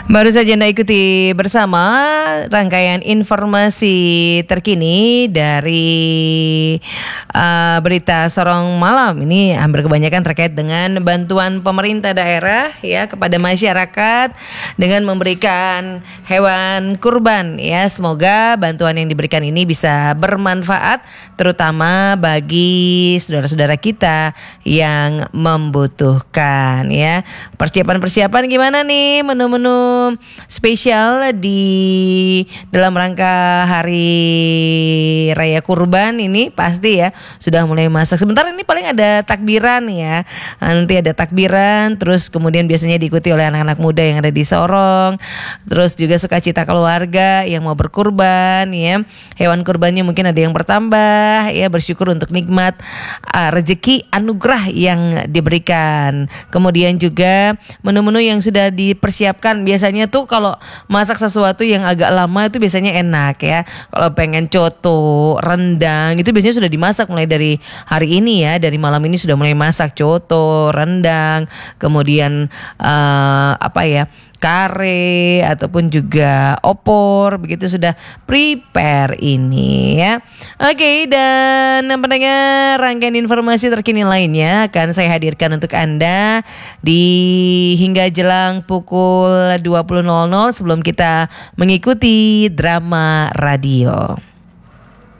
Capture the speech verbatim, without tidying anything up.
Baru saja Anda ikuti bersama rangkaian informasi terkini dari uh, berita Sorong Malam. Ini hampir kebanyakan terkait dengan bantuan pemerintah daerah ya kepada masyarakat dengan memberikan hewan kurban ya. Semoga bantuan yang diberikan ini bisa bermanfaat terutama bagi saudara-saudara kita yang membutuhkan ya. Persiapan-persiapan gimana nih menu-menu spesial di dalam rangka hari raya kurban ini? Pasti ya sudah mulai masak. Sebentar ini paling ada takbiran ya. Nanti ada takbiran, terus kemudian biasanya diikuti oleh anak-anak muda yang ada di Sorong. Terus juga sukacita keluarga yang mau berkurban ya. Hewan kurbannya mungkin ada yang bertambah ya, bersyukur untuk nikmat uh, rezeki anugerah yang diberikan. Kemudian juga menu-menu yang sudah dipersiapkan. Biasanya tuh kalau masak sesuatu yang agak lama itu biasanya enak ya. Kalau pengen coto, rendang itu biasanya sudah dimasak mulai dari hari ini ya. Dari malam ini sudah mulai masak coto, rendang, kemudian uh, apa ya, kare ataupun juga opor, begitu sudah prepare ini ya. Oke, dan pendengar, rangkaian informasi terkini lainnya akan saya hadirkan untuk Anda di hingga jelang pukul dua puluh nol nol sebelum kita mengikuti drama radio.